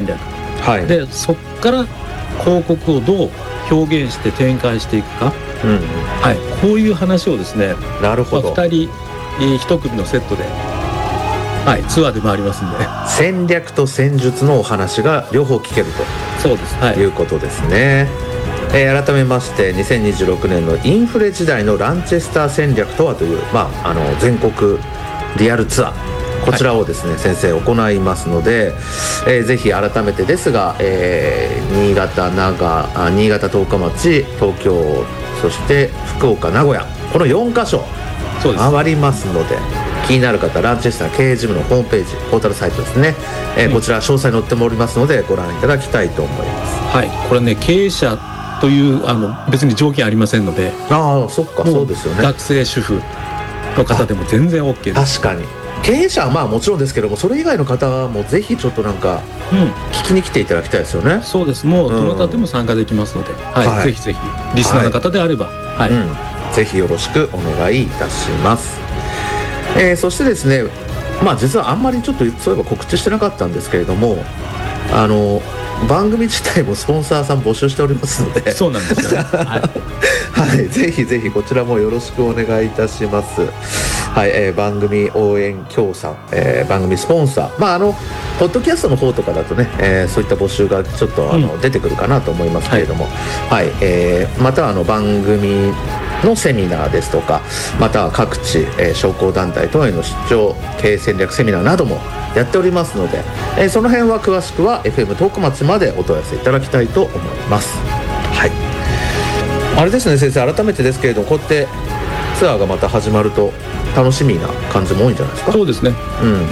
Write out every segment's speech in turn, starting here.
略、 はい、 でそこから広告をどう表現して展開していくか、はい、こういう話をですね、 なるほど、 2人1組のセットで、はい、ツアーで回りますんで、 戦略と戦術のお話が両方聞けるそうです、はい、 ということですね。改めまして2026年のインフレ時代のランチェスター戦略とはという、全国リアルツアー、こちらをですね、先生行いますので、ぜひ改めてですが、新潟、十日町、東京、そして福岡、名古屋、この4カ所回りますので、気になる方、ランチェスター経営事務のホームページ、ポータルサイトですね、こちら詳細載っておりますのでご覧いただきたいと思います。 はい、これね、経営者という別に条件ありませんので、 そっか、そうですよね。 学生主婦の方でも全然 OK です。 確かに経営者はもちろんですけども、それ以外の方もぜひちょっとなんか聞きに来ていただきたいですよね。 そうです、もうどなたでも参加できますので、はい、ぜひぜひリスナーの方であれば、 ぜひよろしくお願いいたします。そしてですね、実はあんまりちょっとそういえば告知してなかったんですけれども、番組自体もスポンサーさん募集しておりますので、 そうなんですよ、はいはい、ぜひぜひこちらもよろしくお願いいたします。はい、番組応援協賛、番組スポンサー、ポッドキャストの方とかだとね、そういった募集がちょっと出てくるかなと思いますけれども、はい、または番組のセミナーですとか、または各地、商工団体等への出張経営戦略セミナーなどもやっておりますので、その辺は詳しくは FM 十日町までお問い合わせいただきたいと思います。はい、あれですね、先生、改めてですけれども、こうやってツアーがまた始まると楽しみな感じも多いんじゃないですか。 そうですね、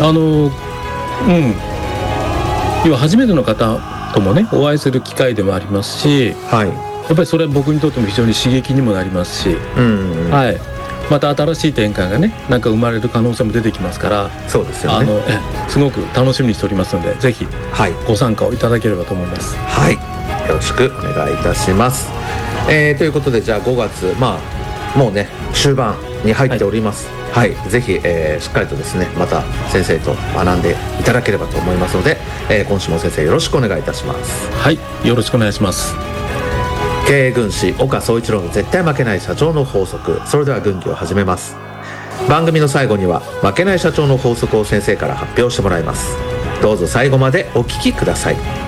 要は初めての方ともねお会いする機会でもありますし、はい、やっぱりそれは僕にとっても非常に刺激にもなりますし、はい、また新しい展開がねなんか生まれる可能性も出てきますから、 そうですよね、 すごく楽しみにしておりますので、ぜひご参加をいただければと思います。 はい、よろしくお願いいたします。ということで、じゃあ5月、もうね終盤に入っております。はい、ぜひ、しっかりとですねまた先生と学んでいただければと思いますので、今週も先生よろしくお願いいたします。 はい、よろしくお願いします。 経営軍師岡総一郎の絶対負けない社長の法則。それでは軍議を始めます。番組の最後には負けない社長の法則を先生から発表してもらいます。どうぞ最後までお聞きください。